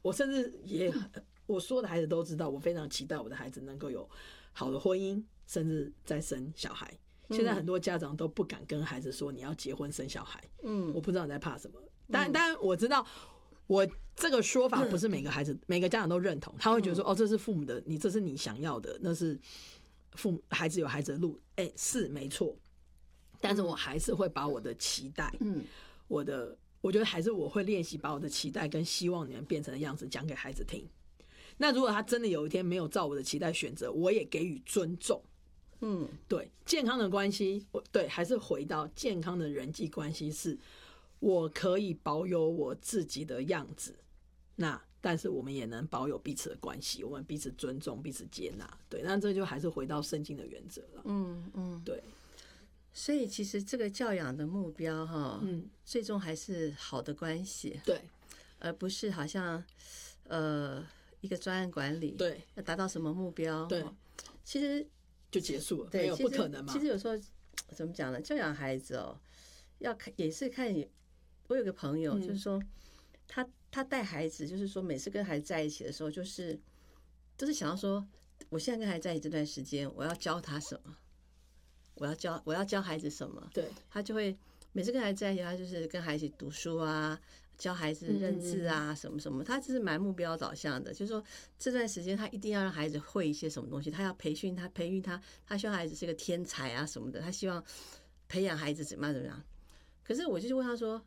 我甚至也我说的孩子都知道，我非常期待我的孩子能够有好的婚姻，甚至再生小孩。现在很多家长都不敢跟孩子说你要结婚生小孩，我不知道你在怕什么。当然我知道，我这个说法不是每个孩子、每个家长都认同，他会觉得说，哦，这是父母的，这是你想要的，那是孩子有孩子的路，是没错。但是我还是会把我的期待，我觉得还是我会练习把我的期待跟希望你们变成的样子讲给孩子听。那如果他真的有一天没有照我的期待选择，我也给予尊重。对，健康的关系，对，还是回到健康的人际关系，是我可以保有我自己的样子，但是我们也能保有彼此的关系，我们彼此尊重，彼此接纳。对，那这就还是回到圣经的原则了。对。 所以其实这个教养的目标最终还是好的关系， 对， 而不是好像一个专案管理， 对， 要达到什么目标， 对， 其实就结束了， 对， 没有不可能嘛。 其实有时候怎么讲呢？教养孩子要看也是看。我有个朋友，就是说他带孩子，就是说每次跟孩子在一起的时候，就是想要说，我现在跟孩子在一起这段时间，我要教他什么。我要教孩子什么？对，他就会每次跟孩子在一起，他就是跟孩子读书啊，教孩子认字啊，什么什么。他就是蛮目标导向的，就是说这段时间他一定要让孩子会一些什么东西，他要培训他，他希望孩子是个天才啊什么的，他希望培养孩子怎么样。可是我就问他说：“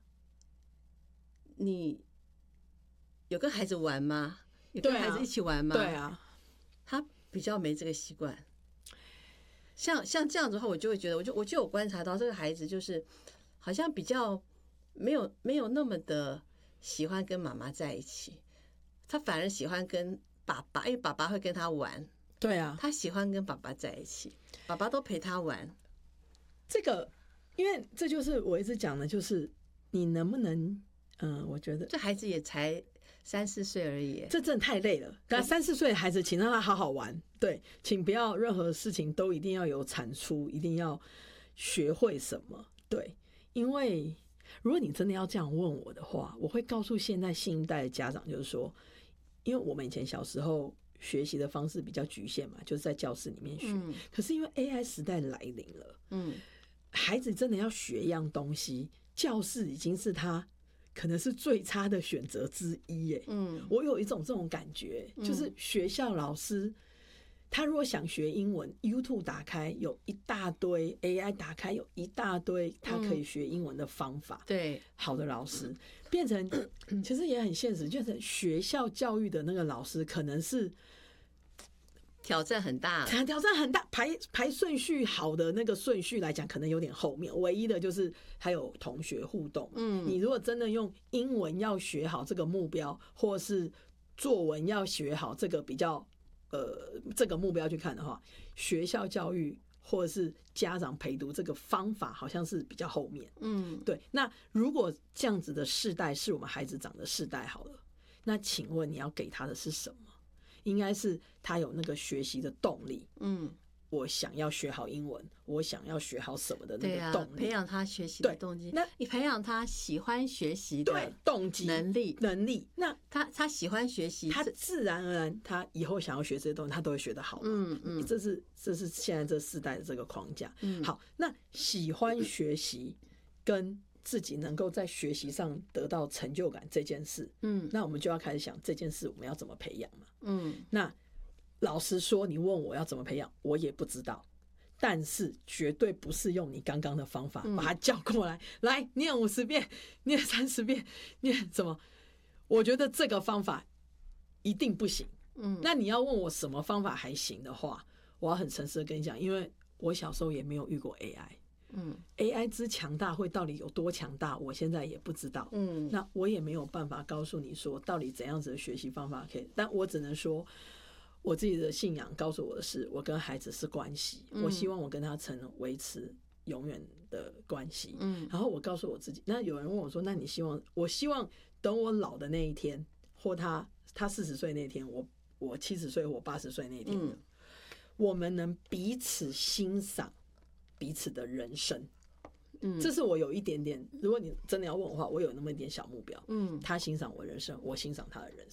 你有跟孩子玩吗？有跟孩子一起玩吗？” 对啊， 他比较没这个习惯。像这样子的话，我就会觉得，我就有观察到这个孩子就是好像比较没有那么的喜欢跟妈妈在一起，他反而喜欢跟爸爸，因为爸爸会跟他玩。 对啊， 他喜欢跟爸爸在一起，爸爸都陪他玩。 这个，因为这就是我一直讲的，就是你能不能，我觉得这孩子也才3、4岁而已， 这真的太累了。那3、4岁的孩子，请让他好好玩。对，请不要任何事情都一定要有产出，一定要学会什么。对，因为如果你真的要这样问我的话，我会告诉现在新一代的家长，就是说，因为我们以前小时候学习的方式比较局限嘛，就是在教室里面学。可是因为 AI 时代来临了，孩子真的要学一样东西，教室已经是他可能是最差的选择之一耶。我有一种这种感觉，就是学校老师他如果想学英文， YouTube 打开有一大堆， AI 打开有一大堆他可以学英文的方法。 对， 好的老师变成其实也很现实，就是学校教育的那个老师可能是挑战很大， 排顺序好的那个顺序来讲，可能有点后面。唯一的就是还有同学互动。你如果真的用英文要学好这个目标，或是作文要学好这个比较这个目标去看的话，学校教育或者是家长陪读这个方法好像是比较后面。对。那如果这样子的世代是我们孩子长的世代好了，那请问你要给他的是什么？应该是他有那个学习的动力。我想要学好英文，我想要学好什么的那个动力， 培养他学习的动机。那你培养他喜欢学习的动机、能力，那他喜欢学习， 他自然而然，他以后想要学这些东西，他都会学得好。这是现在这世代的这个框架。好，那喜欢学习跟自己能够在学习上得到成就感这件事，那我们就要开始想这件事我们要怎么培养嘛。那老实说，你问我要怎么培养，我也不知道，但是绝对不是用你刚刚的方法把他叫过来，来念50遍，念30遍，念什么？我觉得这个方法一定不行。那你要问我什么方法还行的话，我要很诚实的跟你讲，因为我小时候也没有遇过 AI。AI 之强大会到底有多强大，我现在也不知道。那我也没有办法告诉你说到底怎样子的学习方法可以，但我只能说我自己的信仰告诉我的是，我跟孩子是关系，我希望我跟他曾维持永远的关系。然后我告诉我自己，那有人问我说，那你希望？我希望等我老的那一天，或他40岁那天，我70岁或80岁那天，我们能彼此欣赏彼此的人生。这是我有一点点，如果你真的要问我的话，我有那么一点小目标。他欣赏我人生，我欣赏他的人生。